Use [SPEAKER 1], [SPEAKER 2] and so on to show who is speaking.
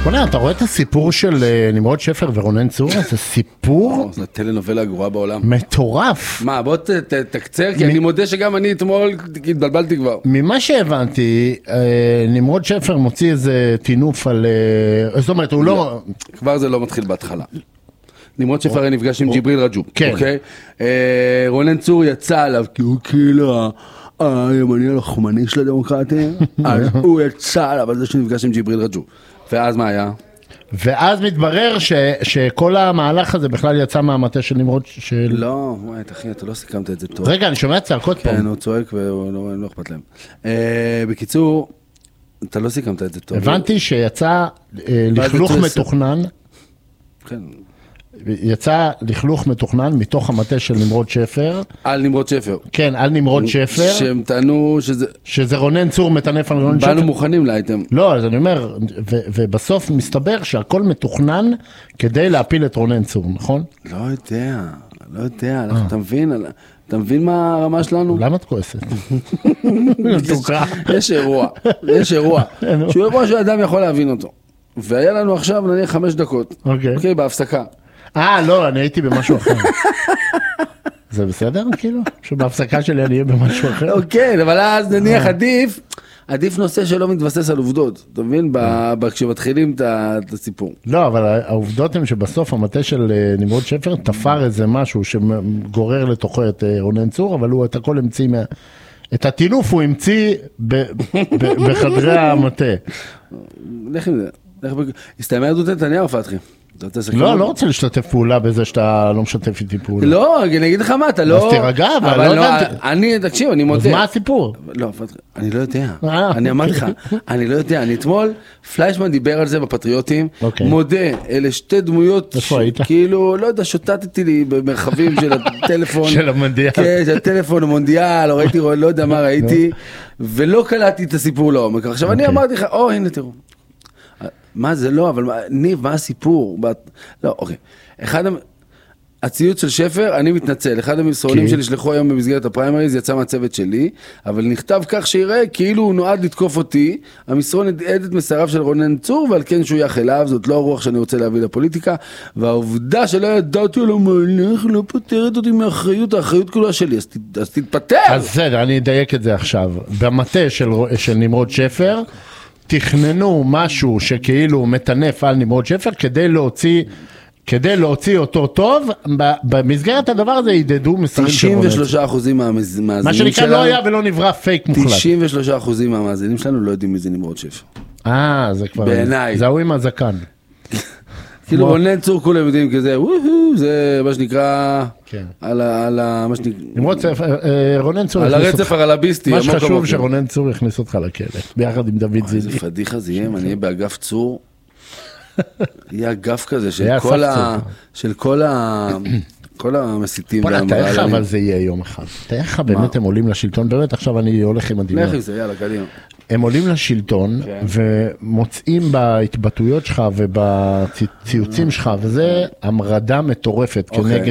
[SPEAKER 1] בונה, אתה רואה את הסיפור של נמרוד שפר ורונן צור? זה סיפור...
[SPEAKER 2] זה טלנובלה הגרועה בעולם.
[SPEAKER 1] מטורף.
[SPEAKER 2] מה, בוא תקצר, כי אני מודה שגם אני אתמול התבלבלתי כבר.
[SPEAKER 1] ממה שהבנתי, נמרוד שפר מוציא איזה טינוף על... זאת אומרת, הוא לא...
[SPEAKER 2] כבר זה לא מתחיל בהתחלה. נמרוד שפר נפגש עם ג'יבריל רג'וב.
[SPEAKER 1] כן.
[SPEAKER 2] רונן צור יצא עליו, כי הוא כאילו... הימני הלוחמני של הדמוקרטיה, אז הוא יצא עליו על זה שנפגש עם ג'יבריל רג'וב. ואז מה היה?
[SPEAKER 1] ואז מתברר שכל המהלך הזה בכלל יצא מהמטה של נמרוד של...
[SPEAKER 2] לא, וואי, אחי, אתה לא סיכמת את זה טוב.
[SPEAKER 1] רגע, אני שומע צעקות פה.
[SPEAKER 2] כן, הוא צועק ולא אכפת להם. בקיצור, אתה לא סיכמת את זה טוב.
[SPEAKER 1] הבנתי שיצא לכלוך מתוכנן.
[SPEAKER 2] כן.
[SPEAKER 1] יצא לכלוך מתוכנן מתוך המטה של נמרוד שפר.
[SPEAKER 2] על נמרוד שפר.
[SPEAKER 1] כן, על נמרוד שפר.
[SPEAKER 2] שהם טענו
[SPEAKER 1] שזה רונן צור מטנף על רונן שפר.
[SPEAKER 2] באנו מוכנים לאייטם.
[SPEAKER 1] לא, אז אני אומר, ובסוף מסתבר שהכל מתוכנן כדי להפיל את רונן צור, נכון?
[SPEAKER 2] לא יודע, אתה מבין מה הרמה שלנו?
[SPEAKER 1] למה את כועסת?
[SPEAKER 2] יש אירוע, שהוא אירוע שאדם יכול להבין אותו. והיה לנו עכשיו נניח 5 דקות. אוקיי, בהפסקה.
[SPEAKER 1] לא, אני הייתי במשהו אחר. זה בסדר כאילו? שבהפסקה שלי אני אהיה במשהו אחר?
[SPEAKER 2] אוקיי, אבל אז נניח עדיף נושא שלא מתבסס על עובדות. אתה מבין? כשמתחילים את הסיפור.
[SPEAKER 1] לא, אבל העובדות הן שבסוף המטה של נמרוד שפר תפר איזה משהו שגורר לתוכו את רונן צור, אבל הוא את הכל המציא את הטינוף הוא המציא בחדרי המטה.
[SPEAKER 2] לך עם זה. הסתיימה עדות נתניהו, פתחי.
[SPEAKER 1] לא רוצה לשתף פעולה בזה שאתה לא משתף איתי פעולה.
[SPEAKER 2] לא, אני אגיד לך מה, אתה לא...
[SPEAKER 1] אז תירגע, אבל לא הבנתי.
[SPEAKER 2] תקשיב, אני מודה.
[SPEAKER 1] אז מה הסיפור?
[SPEAKER 2] לא, אני לא יודע. אני אמרתי לך, אני לא יודע. אני אתמול, פליישמן דיבר על זה בפטריוטים, מודה, אלה 2 דמויות, כאילו, לא יודע, שוטטתי לי במרחבים של הטלפון.
[SPEAKER 1] של המונדיאל.
[SPEAKER 2] כן, של הטלפון המונדיאל, או ראיתי, לא יודע מה ראיתי, ולא קלטתי את הסיפור לעומק. עכשיו אני אמרתי לך, הנה תראו. מה זה לא, אבל ניב, מה הסיפור? לא, אוקיי. הציוץ של שפר, אני מתנצל, אחד המסרונים שנשלחו היום במסגרת הפריימריז יצא מהצוות שלי, אבל נכתב כך שיראה כאילו הוא נועד לתקוף אותי, המסרון עד את מסריו של רונן צור, ועל כן שוייך אליו, זאת לא הרוח שאני רוצה להביא לפוליטיקה, והעובדה שלא ידעתי על המהלך לא פותרת אותי מאחריות, האחריות כולה שלי, אז תתפטר. אז
[SPEAKER 1] בסדר, אני אדייק את זה עכשיו. במטה של נמרוד שפר, תכננו משהו שכאילו מטנף על נמרוד שפר כדי להוציא אותו טוב, במסגרת הדבר הזה ידדו מסרים של רונן.
[SPEAKER 2] 93% מהמאזינים שלנו,
[SPEAKER 1] מה שנקרא לא היה ולא נברא פייק מוחלט.
[SPEAKER 2] 93% מהמאזינים שלנו לא יודעים מי זה נמרוד שפר.
[SPEAKER 1] זה כבר...
[SPEAKER 2] בעיניי.
[SPEAKER 1] זה הוא עם הזקן.
[SPEAKER 2] כאילו רונן צור כולם יודעים כזה, זה מה שנקרא, על מה שנקרא,
[SPEAKER 1] רונן צור,
[SPEAKER 2] על הרצף הרלביסטי.
[SPEAKER 1] מה שחשוב שרונן צור יכניס אותך לכלא, ביחד עם דוד זילי.
[SPEAKER 2] איזה פדיחה זה יהיה, אני אהיה באגף צור, יהיה אגף כזה של כל המסיתים.
[SPEAKER 1] תאר לך אבל זה יהיה יום אחד. תאר לך באמת הם עולים לשלטון, באמת עכשיו אני הולך עם הדיון.
[SPEAKER 2] לך עם זה, יאללה, קדימה.
[SPEAKER 1] הם עולים לשלטון ומוצאים בהתבטאויות שלך ובציוצים שלך, וזה המרדה מטורפת כנגד